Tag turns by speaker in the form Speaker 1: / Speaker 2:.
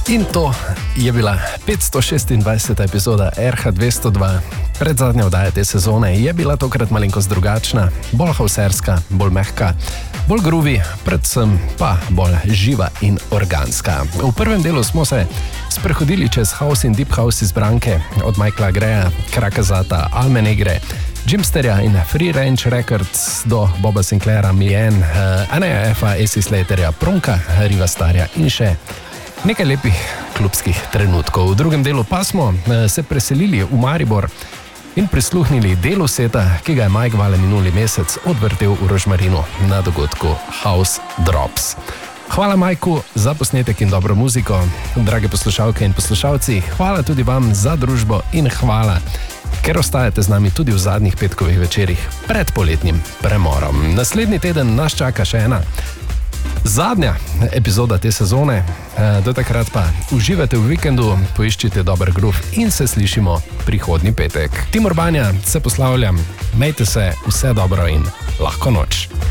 Speaker 1: In to je bila 526. epizoda RH202. Predzadnja oddaja te sezone je bila tokrat malenkost drugačna, bolj hauserska, bolj mehka, bolj groovy, predvsem pa bolj živa in organska. V prvem delu smo se sprehodili čez house in deep house izbranke od Michaela Greya, Krakazata, Alme Negre, Jimsterja in Free Range Records do Boba Sinclaira, Mien, Aneja F.A., Acey Slaterja, Pronka, Riva Starja in še nekaj lepih klubskih trenutkov. V drugem delu pa smo se preselili v Maribor in prisluhnili delu seta, ki ga je Mike Vale minuli mesec odvrtel v Rožmarinu na dogodku House Drops. Hvala Majku za posnetek in dobro muziko, drage poslušalke in poslušalci, hvala tudi vam za družbo in hvala, ker ostajate z nami tudi v zadnjih petkovih večerih pred poletnim premorom. Naslednji teden nas čaka še ena zadnja epizoda te sezone, do takrat pa uživajte v vikendu, poiščite dober groove in se slišimo prihodnji petek. Tim Urbanja se poslavljam, mejte se, vse dobro in lahko noč.